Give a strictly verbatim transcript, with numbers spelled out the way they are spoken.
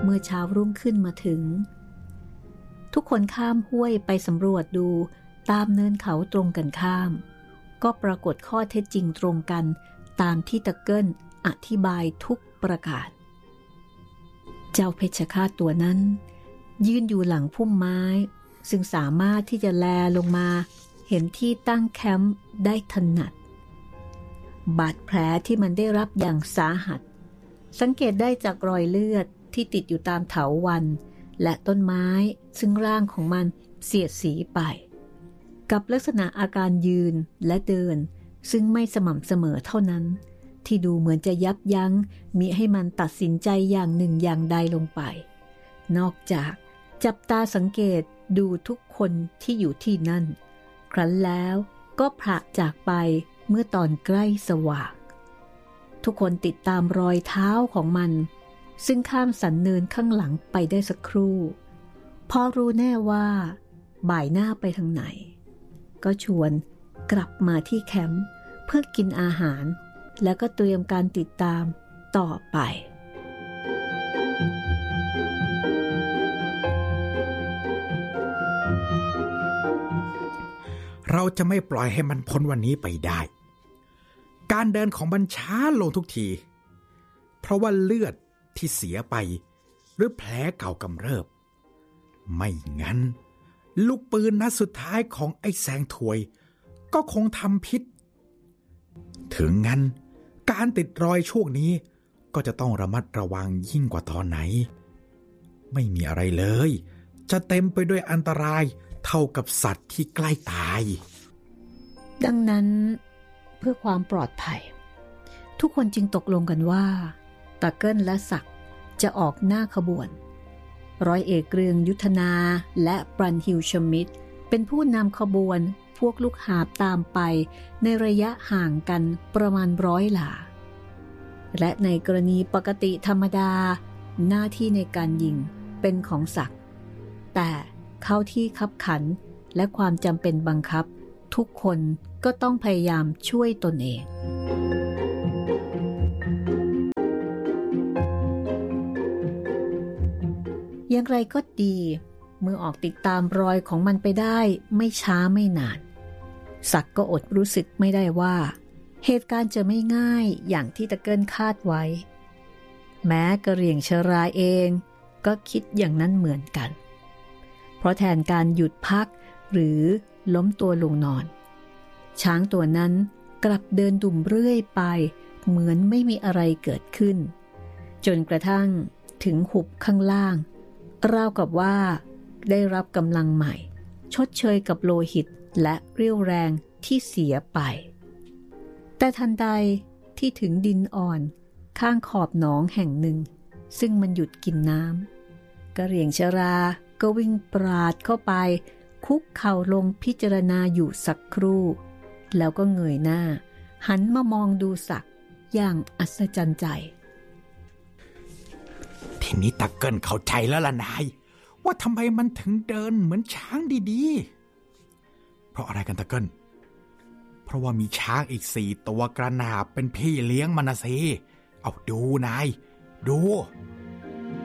เมื่อเช้ารุ่งขึ้นมาถึงทุกคนข้ามห้วยไปสำรวจดูตามเนินเขาตรงกันข้ามก็ปรากฏข้อเท็จจริงตรงกันตามที่ตะเกิ้ลอธิบายทุกประการเจ้าเพชฌฆาตตัวนั้นยืนอยู่หลังพุ่มไม้ซึ่งสามารถที่จะแลลงมาเห็นที่ตั้งแคมป์ได้ถนัดบาดแผลที่มันได้รับอย่างสาหัสสังเกตได้จากรอยเลือดที่ติดอยู่ตามเถาวัลย์และต้นไม้ซึ่งร่างของมันเสียดสีไปกับลักษณะอาการยืนและเดินซึ่งไม่สม่ำเสมอเท่านั้นที่ดูเหมือนจะยับยั้งมิให้มันตัดสินใจอย่างหนึ่งอย่างใดลงไปนอกจากจับตาสังเกตดูทุกคนที่อยู่ที่นั่นครั้นแล้วก็พระจากไปเมื่อตอนใกล้สว่างทุกคนติดตามรอยเท้าของมันซึ่งข้ามสันเนินข้างหลังไปได้สักครู่พอรู้แน่ว่าบ่ายหน้าไปทางไหนก็ชวนกลับมาที่แคมป์เพื่อกินอาหารแล้วก็เตรียมการติดตามต่อไปเราจะไม่ปล่อยให้มันพ้นวันนี้ไปได้การเดินของมันช้าลงทุกทีเพราะว่าเลือดที่เสียไปหรือแผลเก่ากำเริบไม่งั้นลูกปืนนัดสุดท้ายของไอ้แสงถวยก็คงทำพิษถึงงั้นการติดรอยช่วงนี้ก็จะต้องระมัดระวังยิ่งกว่าตอนไหนไม่มีอะไรเลยจะเต็มไปด้วยอันตรายเท่ากับสัตว์ที่ใกล้ตายดังนั้นเพื่อความปลอดภัยทุกคนจึงตกลงกันว่าตะเกิ้ลและศักดิ์จะออกหน้าขบวนร้อยเอกเรืองยุทธนาและบรันฮิลชมิดเป็นผู้นำขบวนพวกลูกหาบตามไปในระยะห่างกันประมาณร้อยหลาและในกรณีปกติธรรมดาหน้าที่ในการยิงเป็นของศักดิ์แต่เข้าที่คับขันและความจำเป็นบังคับทุกคนก็ต้องพยายามช่วยตนเองอย่างไรก็ดีเมื่อออกติดตามรอยของมันไปได้ไม่ช้าไม่นานศักดิ์ก็อดรู้สึกไม่ได้ว่าเหตุการณ์จะไม่ง่ายอย่างที่ตะเกิ้ลคาดไว้แม้กระเหรี่ยงชราเองก็คิดอย่างนั้นเหมือนกันเพราะแทนการหยุดพักหรือล้มตัวลงนอนช้างตัวนั้นกลับเดินดุ่มเรื่อยไปเหมือนไม่มีอะไรเกิดขึ้นจนกระทั่งถึงหุบข้างล่างราวกับว่าได้รับกำลังใหม่ชดเชยกับโลหิตและเรี่ยวแรงที่เสียไปแต่ทันใดที่ถึงดินอ่อนข้างขอบหนองแห่งหนึ่งซึ่งมันหยุดกินน้ำกระเหรี่ยงชราก็วิ่งปราดเข้าไปคุกเข่าลงพิจารณาอยู่สักครู่แล้วก็เงยหน้าหันมามองดูศักดิ์อย่างอัศจรรย์ใจทีนี้ตะเกิ้ลเข้าใจแล้วล่ะนายว่าทำไมมันถึงเดินเหมือนช้างดีๆเพราะอะไรกันตะเกิ้ลเพราะว่ามีช้างอีกสี่ตัวกระนาบเป็นพี่เลี้ยงมันนะสิเอาดูนายดู